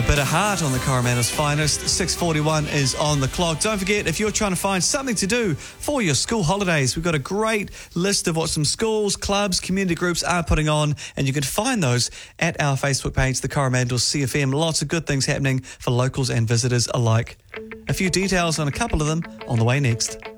A bit of heart on the Coromandel's finest. 6:41 is on the clock. Don't forget, if you're trying to find something to do for your school holidays, we've got a great list of what some schools, clubs, community groups are putting on, and you can find those at our Facebook page, the Coromandel's CFM. Lots of good things happening for locals and visitors alike. A few details on a couple of them on the way next.